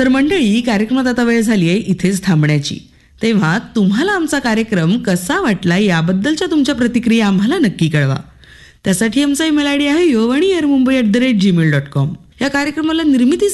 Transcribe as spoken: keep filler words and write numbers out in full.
तर मंडळी, कार्यक्रमात आता वेळ झाली आहे इथेच थांबण्याची. तेव्हा तुम्हाला आमचा कार्यक्रम कसा वाटला याबद्दलच्या तुमच्या प्रतिक्रिया आम्हाला नक्की कळवा. त्यासाठी आमचा ईमेल आय डी आहे Yuvvani air Mumbai at the rate Gmail dot com. या कार्यक्रमाला निर्मिती